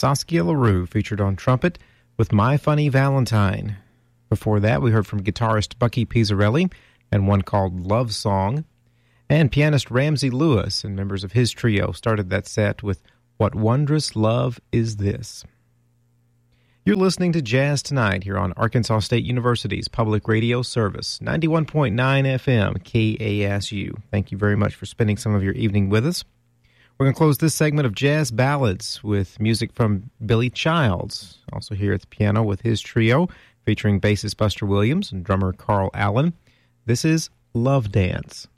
Saskia LaRue featured on trumpet with My Funny Valentine. Before that, we heard from guitarist Bucky Pizzarelli and one called Love Song. And pianist Ramsey Lewis and members of his trio started that set with What Wondrous Love Is This? You're listening to Jazz Tonight here on Arkansas State University's public radio service, 91.9 FM KASU. Thank you very much for spending some of your evening with us. We're going to close this segment of Jazz Ballads with music from Billy Childs, also here at the piano with his trio, featuring bassist Buster Williams and drummer Carl Allen. This is Love Dance.